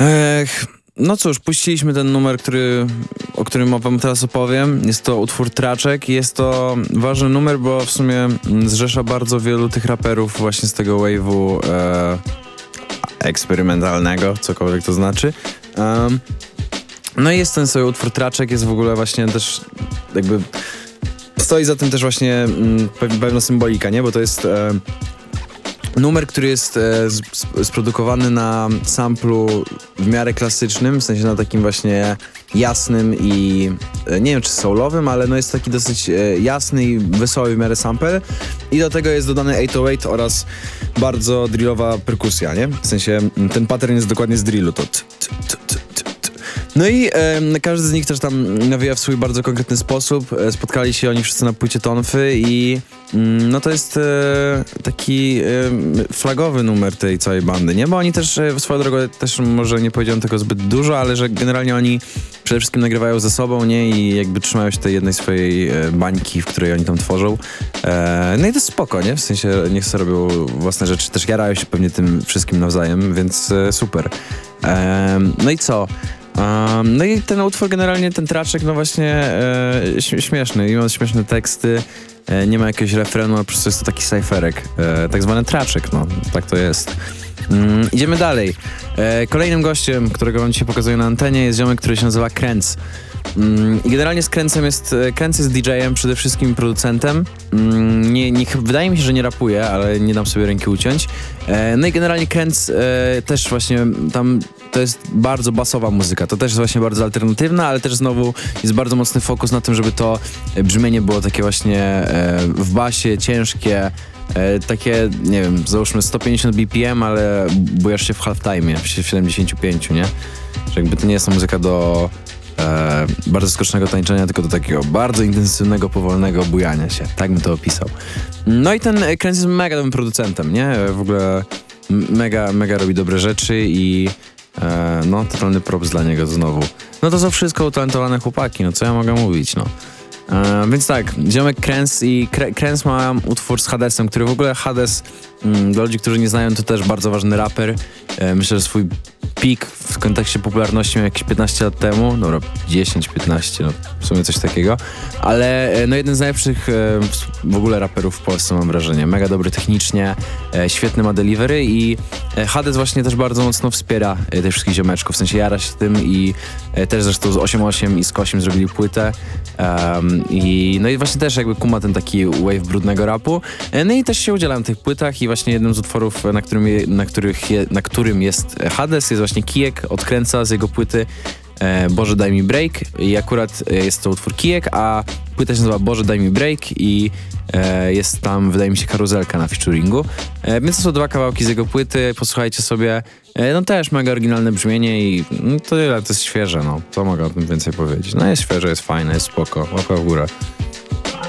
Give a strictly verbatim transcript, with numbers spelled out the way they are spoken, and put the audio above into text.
Ech, no cóż, puściliśmy ten numer, który, o którym wam teraz opowiem. Jest to utwór Traczek i jest to ważny numer, bo w sumie zrzesza bardzo wielu tych raperów właśnie z tego wave'u e, eksperymentalnego, cokolwiek to znaczy. Um, no i jest ten sobie utwór Traczek, jest w ogóle właśnie też jakby... Stoi za tym też właśnie mm, pewna symbolika, nie? Bo to jest... E, numer, który jest e, sprodukowany na samplu w miarę klasycznym, w sensie na takim właśnie jasnym i e, nie wiem czy soulowym, ale no jest taki dosyć e, jasny i wesoły w miarę sample i do tego jest dodany osiem osiem oraz bardzo drillowa perkusja, nie? W sensie ten pattern jest dokładnie z drillu, to t, t, t, t, t. No i e, każdy z nich też tam nawija w swój bardzo konkretny sposób. E, spotkali się oni wszyscy na płycie Tonfy i mm, no to jest e, taki e, flagowy numer tej całej bandy, nie? Bo oni też e, swoją drogą, też może nie powiedziałem tego zbyt dużo, ale że generalnie oni przede wszystkim nagrywają ze sobą, nie? I jakby trzymają się tej jednej swojej e, bańki, w której oni tam tworzą. E, no i to jest spoko, nie? W sensie niech sobie robią własne rzeczy, też jarają się pewnie tym wszystkim nawzajem, więc e, super. E, no i co? Um, no i ten utwór generalnie, ten traczek, no właśnie e, śmieszny i ma śmieszne teksty, e, nie ma jakiegoś refrenu, a po prostu jest to taki cyferek, e, tak zwany traczek, no tak to jest. Mm, idziemy dalej. E, kolejnym gościem, którego wam dzisiaj pokazuję na antenie, jest ziomek, który się nazywa Kręc. Mm, I generalnie z Kręcem jest, Kręc jest D J-em, przede wszystkim producentem. Mm, nie, nie, wydaje mi się, że nie rapuje, ale nie dam sobie ręki uciąć. E, no i generalnie Kręc e, też właśnie tam to jest bardzo basowa muzyka. To też jest właśnie bardzo alternatywna, ale też znowu jest bardzo mocny fokus na tym, żeby to brzmienie było takie właśnie e, w basie, ciężkie. E, takie, nie wiem, załóżmy sto pięćdziesiąt B P M, ale bujasz się w halftime, w siedemdziesięciu pięciu, nie? Że jakby to nie jest to muzyka do e, bardzo skocznego tańczenia, tylko do takiego bardzo intensywnego, powolnego bujania się. Tak bym to opisał. No i ten Kręc jest mega dobrym producentem, nie? W ogóle mega, mega robi dobre rzeczy i e, no, totalny props dla niego znowu. No to są wszystko utalentowane chłopaki, no co ja mogę mówić, no. E, więc tak, ziomek Kręc i Krę, Kręc ma utwór z Hadesem, który w ogóle Hades, mm, dla ludzi, którzy nie znają, to też bardzo ważny raper. E, myślę, że swój peak w kontekście popularności miał jakieś piętnaście lat temu, dobra, dziesięć piętnaście, no w sumie coś takiego, ale e, no jeden z najlepszych e, w ogóle raperów w Polsce, mam wrażenie. Mega dobry technicznie, e, świetny ma delivery i e, Hades właśnie też bardzo mocno wspiera e, tych wszystkich ziomeczków, w sensie jara się tym i e, też zresztą z osiem osiem i z Kosiem zrobili płytę. Um, i, no i właśnie też jakby kuma ten taki wave brudnego rapu. E, no i też się udzielam w tych płytach i właśnie jednym z utworów, na którym, je, na których je, na którym jest Hades, jest właśnie Kijek od Kręca z jego płyty e, Boże daj mi break i akurat jest to utwór Kijek, a płyta się nazywa Boże daj mi break i e, jest tam, wydaje mi się, karuzelka na featuringu. E, więc to są dwa kawałki z jego płyty, posłuchajcie sobie. E, no też mega oryginalne brzmienie i no, to tyle, to jest świeże, no. To mogę o tym więcej powiedzieć. No jest świeże, jest fajne, jest spoko, łapa w górę.